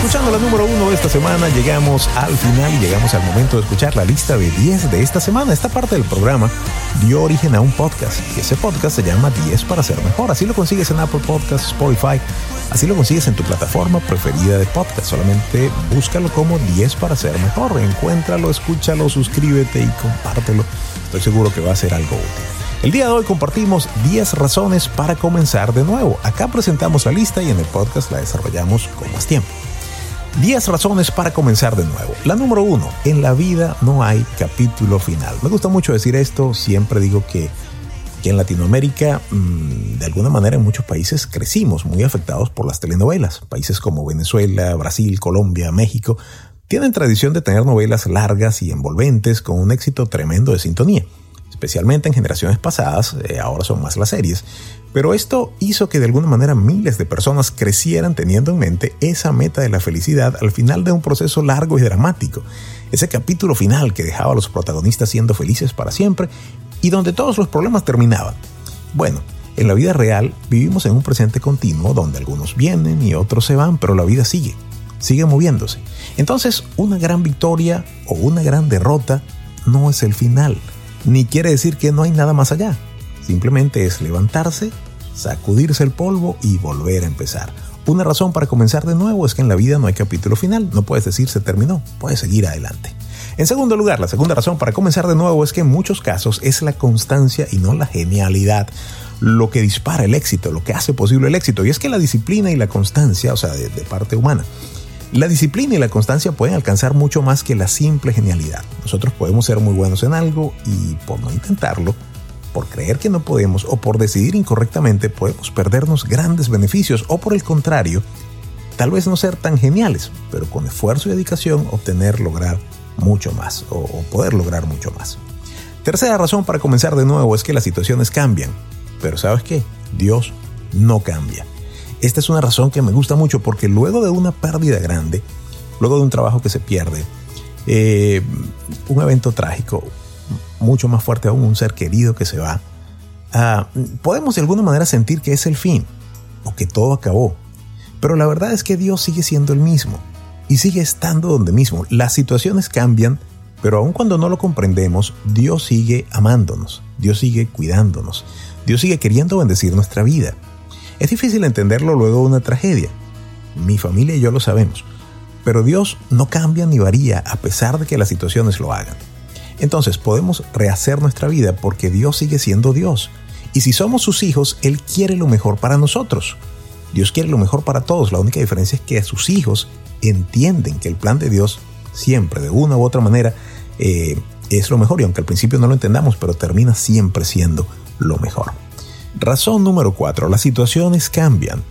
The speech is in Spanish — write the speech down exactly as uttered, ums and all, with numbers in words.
Escuchando la número uno de esta semana, llegamos al final y llegamos al momento de escuchar la lista de diez de esta semana. Esta parte del programa dio origen a un podcast y ese podcast se llama diez para ser mejor. Así lo consigues en Apple Podcasts, Spotify, así lo consigues en tu plataforma preferida de podcast. Solamente búscalo como diez para ser mejor. Encuéntralo, escúchalo, suscríbete y compártelo. Estoy seguro que va a ser algo útil. El día de hoy compartimos diez razones para comenzar de nuevo. Acá presentamos la lista y en el podcast la desarrollamos con más tiempo. diez razones para comenzar de nuevo. La número uno, en la vida no hay capítulo final. Me gusta mucho decir esto, siempre digo que, que en Latinoamérica, mmm, de alguna manera en muchos países crecimos muy afectados por las telenovelas. Países como Venezuela, Brasil, Colombia, México, tienen tradición de tener novelas largas y envolventes con un éxito tremendo de sintonía. Especialmente en generaciones pasadas, eh, ahora son más las series. Pero esto hizo que de alguna manera miles de personas crecieran teniendo en mente esa meta de la felicidad al final de un proceso largo y dramático. Ese capítulo final que dejaba a los protagonistas siendo felices para siempre y donde todos los problemas terminaban. Bueno, en la vida real vivimos en un presente continuo donde algunos vienen y otros se van, pero la vida sigue, sigue moviéndose. Entonces, una gran victoria o una gran derrota no es el final, ni quiere decir que no hay nada más allá. Simplemente es levantarse, sacudirse el polvo y volver a empezar. Una razón para comenzar de nuevo es que en la vida no hay capítulo final. No puedes decir se terminó, puedes seguir adelante. En segundo lugar, la segunda razón para comenzar de nuevo es que en muchos casos es la constancia y no la genialidad lo que dispara el éxito, lo que hace posible el éxito. Y es que la disciplina y la constancia, o sea, de, de parte humana, la disciplina y la constancia pueden alcanzar mucho más que la simple genialidad. Nosotros podemos ser muy buenos en algo y por no intentarlo, por creer que no podemos o por decidir incorrectamente podemos perdernos grandes beneficios o por el contrario, tal vez no ser tan geniales, pero con esfuerzo y dedicación obtener, lograr mucho más o, o poder lograr mucho más. Tercera razón para comenzar de nuevo es que las situaciones cambian, pero ¿sabes qué? Dios no cambia. Esta es una razón que me gusta mucho porque luego de una pérdida grande, luego de un trabajo que se pierde, eh, un evento trágico, mucho más fuerte aún, un ser querido que se va, uh, podemos de alguna manera sentir que es el fin o que todo acabó. Pero la verdad es que Dios sigue siendo el mismo y sigue estando donde mismo. Las situaciones cambian, pero aun cuando no lo comprendemos, Dios sigue amándonos, Dios sigue cuidándonos, Dios sigue queriendo bendecir nuestra vida. Es difícil entenderlo luego de una tragedia. Mi familia y yo lo sabemos. Pero Dios no cambia ni varía a pesar de que las situaciones lo hagan. Entonces podemos rehacer nuestra vida porque Dios sigue siendo Dios. Y si somos sus hijos, Él quiere lo mejor para nosotros. Dios quiere lo mejor para todos. La única diferencia es que sus hijos entienden que el plan de Dios siempre, de una u otra manera, eh, es lo mejor. Y aunque al principio no lo entendamos, pero termina siempre siendo lo mejor. Razón número cuatro. Las situaciones cambian,